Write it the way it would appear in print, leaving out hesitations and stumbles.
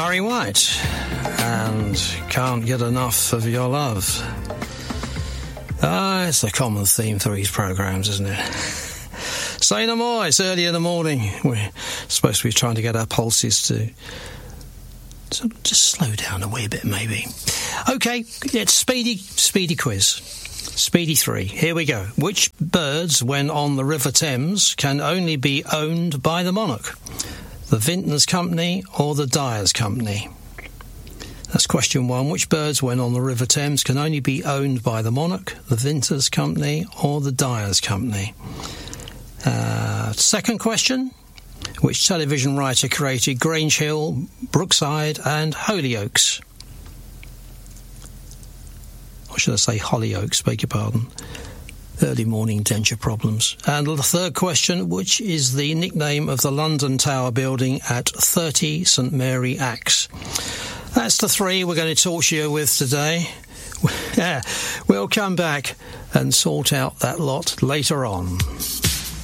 Barry White, and Can't Get Enough of Your Love. It's a common theme through these programmes, isn't it? Say no more, it's early in the morning. We're supposed to be trying to get our pulses to just slow down a wee bit, maybe. OK, it's speedy quiz. Speedy 3. Here we go. Which birds, when on the River Thames, can only be owned by the monarch? The Vintners Company or the Dyers Company? That's question 1. Which birds, when on the River Thames, can only be owned by the monarch, the Vintners Company or the Dyers Company? Second question. Which television writer created Grange Hill, Brookside and Hollyoaks? Or should I say Hollyoaks, beg your pardon. Early morning denture problems. And the third question, which is the nickname of the London Tower building at 30 St Mary Axe? That's the 3 we're going to torture you with today. Yeah, we'll come back and sort out that lot later on.